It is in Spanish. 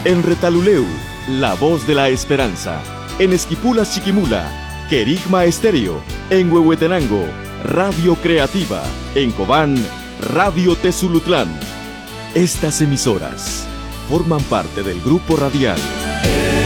En Retaluleu, La Voz de la Esperanza. En Esquipulas, Chiquimula, Querigma Estéreo. En Huehuetenango, Radio Creativa. En Cobán, Radio Tezulutlán. Estas emisoras forman parte del Grupo Radial